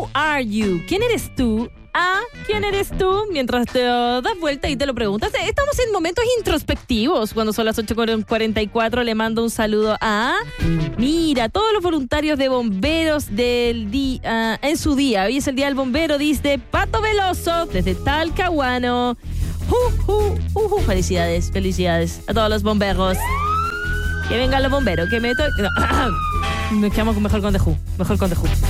Who are you? ¿Quién eres tú? ¿Quién eres tú? Mientras te das vuelta y te lo preguntas. Estamos en momentos introspectivos. Cuando son las 8:44 le mando un saludo mira, todos los voluntarios de bomberos del día, en su día. Hoy es el día del bombero, dice Pato Veloso, desde Talcahuano. Felicidades a todos los bomberos. Que vengan los bomberos, que nos quedamos mejor con The Who.